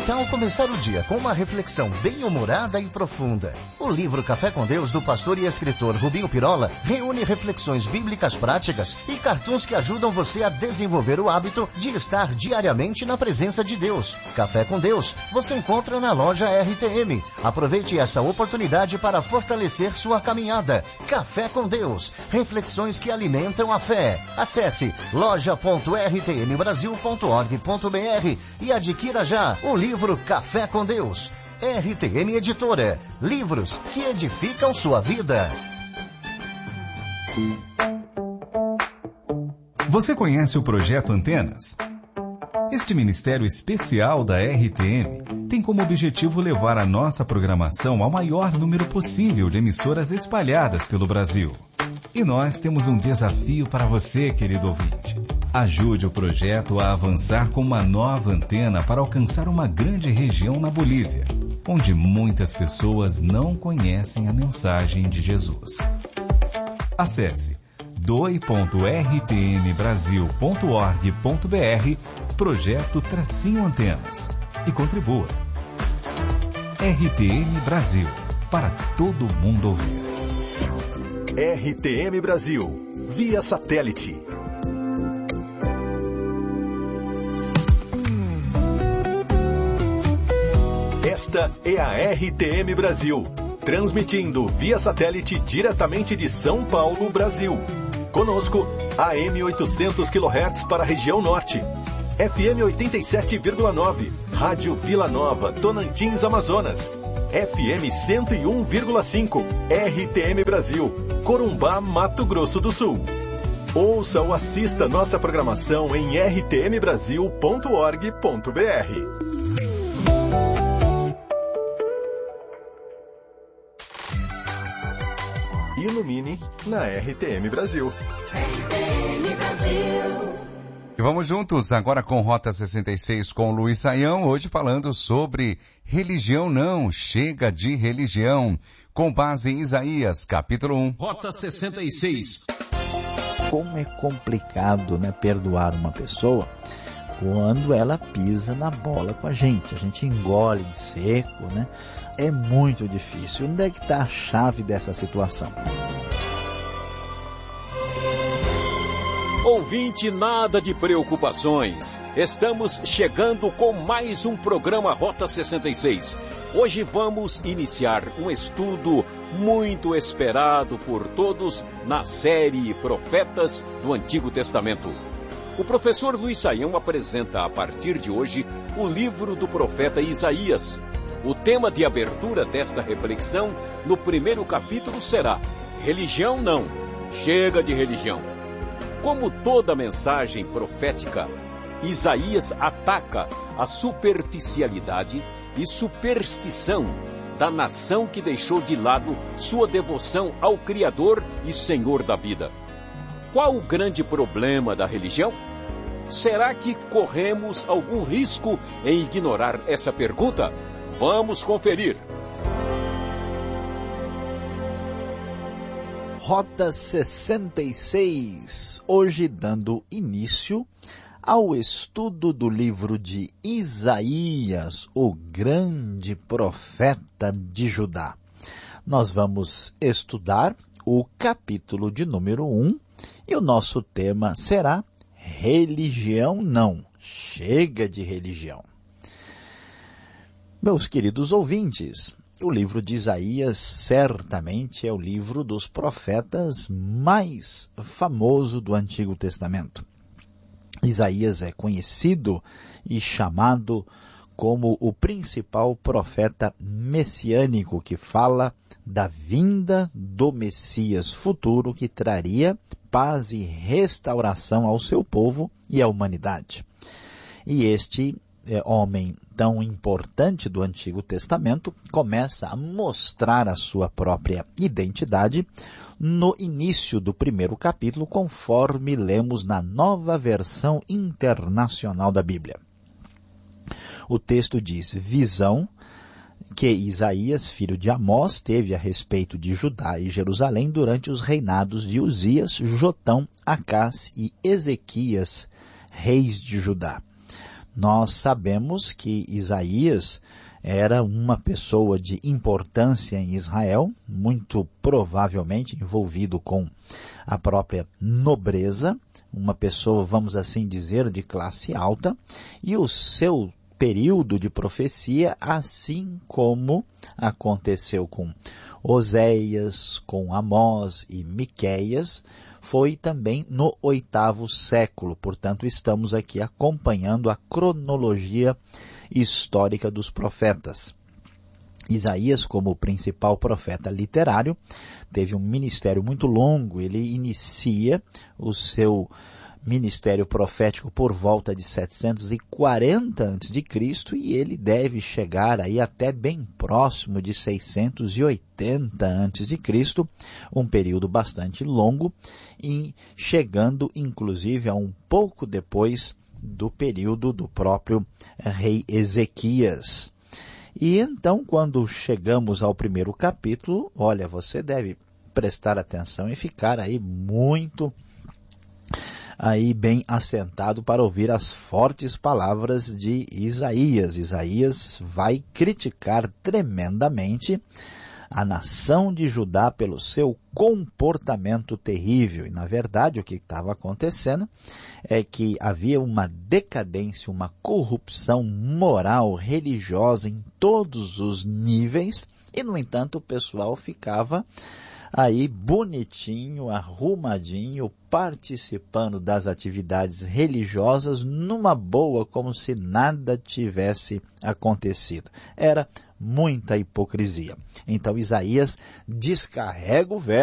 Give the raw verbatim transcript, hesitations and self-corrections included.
tal começar o dia com uma reflexão bem-humorada e profunda? O livro Café com Deus, do pastor e escritor Rubinho Pirola, reúne reflexões bíblicas práticas e cartoons que ajudam você a desenvolver o hábito de estar diariamente na presença de Deus. Café com Deus, você encontra na loja R T M. Aproveite essa oportunidade para fortalecer sua caminhada. Café com Deus, reflexões que alimentam a fé. Acesse loja ponto r t m brasil ponto org ponto b r e adquira já o livro Café com Deus. R T M Editora. Livros que edificam sua vida. Você conhece o Projeto Antenas? Este ministério especial da R T M tem como objetivo levar a nossa programação ao maior número possível de emissoras espalhadas pelo Brasil. E nós temos um desafio para você, querido ouvinte. Ajude o projeto a avançar com uma nova antena para alcançar uma grande região na Bolívia, onde muitas pessoas não conhecem a mensagem de Jesus. Acesse doe ponto r t m brasil ponto org ponto b r Projeto Tracinho Antenas e contribua. R T M Brasil, para todo mundo ouvir. R T M Brasil, via satélite. Esta é a R T M Brasil, transmitindo via satélite diretamente de São Paulo, Brasil. Conosco, A M oitocentos quilohertz para a região norte, F M oitenta e sete vírgula nove, Rádio Vila Nova, Tonantins, Amazonas, F M cento e um vírgula cinco, R T M Brasil, Corumbá, Mato Grosso do Sul. Ouça ou assista nossa programação em r t m brasil ponto org ponto b r. Ilumine na R T M Brasil. R T M Brasil. E vamos juntos agora com Rota sessenta e seis com Luiz Saião, hoje falando sobre religião não, chega de religião, com base em Isaías, capítulo um. Rota sessenta e seis. Como é complicado, né, perdoar uma pessoa quando ela pisa na bola com a gente. A gente engole de seco, né? É muito difícil. Onde é que está a chave dessa situação? Ouvinte, nada de preocupações. Estamos chegando com mais um programa Rota sessenta e seis. Hoje vamos iniciar um estudo muito esperado por todos na série Profetas do Antigo Testamento. O professor Luiz Saião apresenta a partir de hoje o livro do profeta Isaías. O tema de abertura desta reflexão no primeiro capítulo será Religião não, chega de religião. Como toda mensagem profética, Isaías ataca a superficialidade e superstição da nação que deixou de lado sua devoção ao Criador e Senhor da vida. Qual o grande problema da religião? Será que corremos algum risco em ignorar essa pergunta? Vamos conferir. Rota sessenta e seis, hoje dando início ao estudo do livro de Isaías, o grande profeta de Judá. Nós vamos estudar o capítulo de número um e o nosso tema será Religião não, chega de religião. Meus queridos ouvintes, o livro de Isaías certamente é o livro dos profetas mais famoso do Antigo Testamento. Isaías é conhecido e chamado como o principal profeta messiânico que fala da vinda do Messias futuro que traria paz e restauração ao seu povo e à humanidade. E este é, homem tão importante do Antigo Testamento começa a mostrar a sua própria identidade no início do primeiro capítulo, conforme lemos na Nova Versão Internacional da Bíblia. O texto diz: visão que Isaías, filho de Amós, teve a respeito de Judá e Jerusalém durante os reinados de Uzias, Jotão, Acás e Ezequias, reis de Judá. Nós sabemos que Isaías era uma pessoa de importância em Israel, muito provavelmente envolvido com a própria nobreza, uma pessoa, vamos assim dizer, de classe alta, e o seu período de profecia, assim como aconteceu com Oséias, com Amós e Miqueias, foi também no oitavo século. Portanto, estamos aqui acompanhando a cronologia histórica dos profetas. Isaías, como o principal profeta literário, teve um ministério muito longo. Ele inicia o seu ministério profético por volta de setecentos e quarenta antes de Cristo e ele deve chegar aí até bem próximo de seiscentos e oitenta antes de Cristo, um período bastante longo, e chegando inclusive a um pouco depois do período do próprio rei Ezequias. E então, quando chegamos ao primeiro capítulo, olha, você deve prestar atenção e ficar aí muito aí bem assentado para ouvir as fortes palavras de Isaías. Isaías vai criticar tremendamente a nação de Judá pelo seu comportamento terrível. E, na verdade, o que estava acontecendo é que havia uma decadência, uma corrupção moral, religiosa em todos os níveis, e, no entanto, o pessoal ficava aí bonitinho, arrumadinho, participando das atividades religiosas numa boa, como se nada tivesse acontecido. Era muita hipocrisia. Então Isaías descarrega o verbo